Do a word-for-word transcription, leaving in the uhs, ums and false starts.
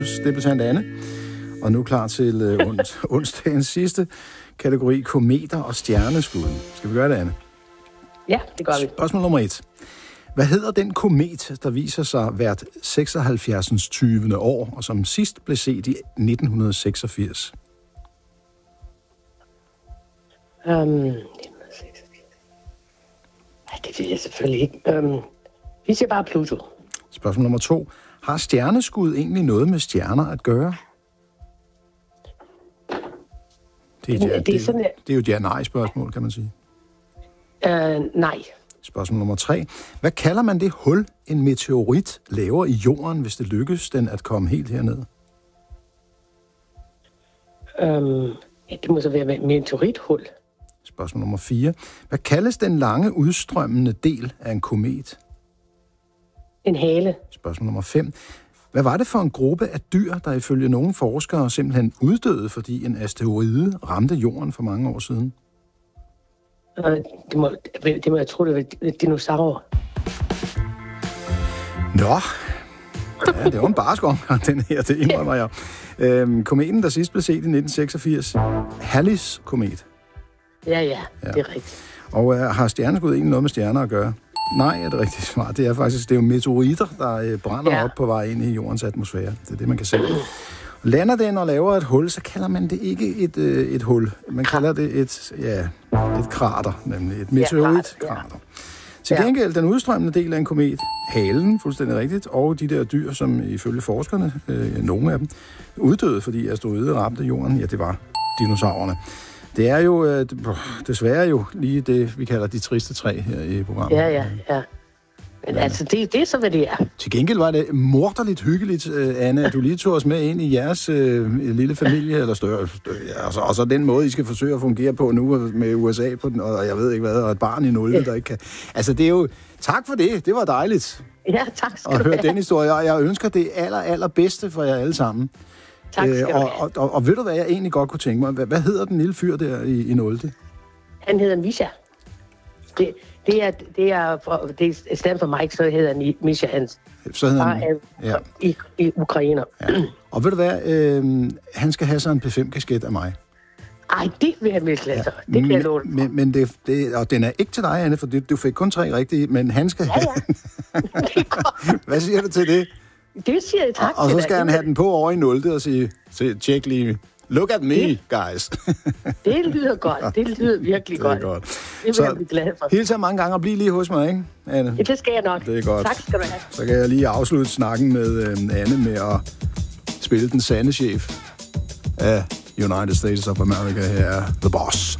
debutant Anne. Og nu klar til øh, ons- onsdagens sidste kategori, kometer og stjerneskud. Skal vi gøre det, Anne? Ja, det gør vi. Spørgsmål nummer et. Hvad hedder den komet, der viser sig hvert seksoghalvfjerds tyvende år, og som sidst blev set i nitten seksogfirs? Um, nitten seksogfirs. Ej, det ved jeg selvfølgelig ikke. Um, vi siger bare Pluto. Spørgsmål nummer to. Har stjerneskud egentlig noget med stjerner at gøre? Det er, ja, det, det er, sådan, det, det er jo et ja-nej-spørgsmål, kan man sige. Uh, nej. Spørgsmål nummer tre. Hvad kalder man det hul, en meteorit laver i jorden, hvis det lykkes den at komme helt herned? Um, ja, det må så være et meteorithul. Spørgsmål nummer fire. Hvad kaldes den lange udstrømmende del af en komet? En hale. Spørgsmål nummer fem. Hvad var det for en gruppe af dyr, der ifølge nogle forskere simpelthen uddøde, fordi en asteroide ramte jorden for mange år siden? Uh, det, må, det må jeg tro, det var dinosaurer. Nå, ja, det var en barsk omgang, den her, det indrømmer jeg. Øhm, kometen, der sidst blev set i nitten seksogfirs. Hallis komet. Ja, ja, ja, det er rigtigt. Og øh, har stjerneskud egentlig noget med stjerner at gøre? Nej, er det rigtigt svar. Det er faktisk, det er jo meteoriter, der øh, brænder ja. op på vej ind i jordens atmosfære. Det er det, man kan se. Lander den og laver et hul, så kalder man det ikke et, øh, et hul. Man kalder det et, ja, et krater, nemlig et meteoritkrater. Ja, Til gengæld, den udstrømmende del af en komet, halen, fuldstændig rigtigt, og de der dyr, som ifølge forskerne, øh, nogle af dem, uddøde, fordi asteroide ramte jorden, ja, det var dinosaurerne. Det er jo øh, desværre jo lige det, vi kalder de triste træ her i programmet. Ja, ja, ja. Men ja. altså, det, det er så, hvad det er. Til gengæld var det morderligt hyggeligt, Anne, at du lige tog os med ind i jeres øh, lille familie, eller større, større ja, og, så, og så den måde, I skal forsøge at fungere på nu med U S A på den, og jeg ved ikke hvad, og et barn i nul, ja. der ikke kan. Altså, det er jo... Tak for det, det var dejligt. Ja, tak skal du have. Og høre den historie, og jeg ønsker det aller, aller bedste for jer alle sammen. Tak skal øh, og, og, og, og ved du, hvad jeg egentlig godt kunne tænke mig? Hvad, hvad hedder den lille fyr der i, i nul? Han hedder Misha. Det, det er det er for, det er i stedet for Mike, så hedder han Misha Hans. Så hedder han ja. i, i Ukrainer. Ja. Og ved du hvad, øh, han skal have sig en P fem kasket af mig. Ej, det vil jeg virkelig ja. Det kan jeg love. Men, men det, det, og den er ikke til dig, Anne, for du fik kun tre rigtige, men han skal ja, have. Ja. Hvad siger du til det? Det siger jeg tak og, og til så skal dig. han have den på over i nul og sige, tjek lige, look at me, det, guys. Det lyder godt, det lyder virkelig det er godt. godt. Det vil så, jeg blive glad for. Hilser mange gange og bliv lige hos mig, ikke, Anne? Ja, det skal jeg nok. Det er godt. Tak skal du have. Så kan jeg lige afslutte snakken med øh, Anne med at spille den sande chef af United States of America her, The Boss.